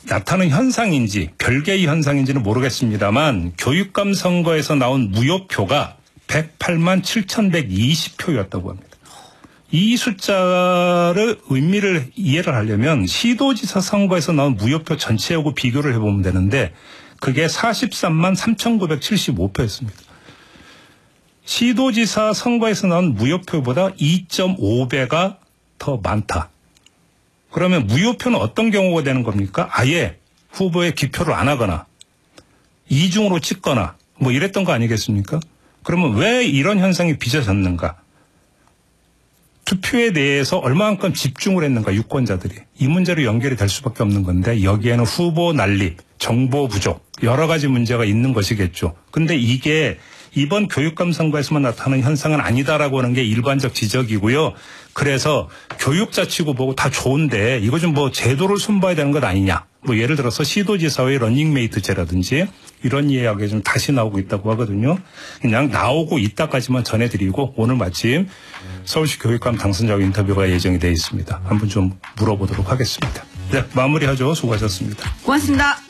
나타나는 현상인지 별개의 현상인지는 모르겠습니다만 교육감 선거에서 나온 무효표가 108만 7,120표였다고 합니다. 이 숫자를 의미를 이해를 하려면 시도지사 선거에서 나온 무효표 전체하고 비교를 해보면 되는데 그게 43만 3,975표였습니다. 시도지사 선거에서 나온 무효표보다 2.5배가 더 많다. 그러면 무효표는 어떤 경우가 되는 겁니까? 아예 후보에 기표를 안 하거나 이중으로 찍거나 뭐 이랬던 거 아니겠습니까? 그러면 왜 이런 현상이 빚어졌는가? 투표에 대해서 얼마만큼 집중을 했는가 유권자들이. 이 문제로 연결이 될 수밖에 없는 건데 여기에는 후보 난립, 정보 부족 여러 가지 문제가 있는 것이겠죠. 근데 이게 이번 교육감 선거에서만 나타나는 현상은 아니다라고 하는 게 일반적 지적이고요. 그래서 교육자치구 보고 다 좋은데 이거 좀 뭐 제도를 손봐야 되는 것 아니냐. 뭐 예를 들어서 시도지사의 러닝메이트제라든지 이런 이야기가 좀 다시 나오고 있다고 하거든요. 그냥 나오고 있다까지만 전해드리고 오늘 마침 서울시 교육감 당선자 인터뷰가 예정이 되어 있습니다. 한번 좀 물어보도록 하겠습니다. 네, 마무리하죠. 수고하셨습니다. 고맙습니다.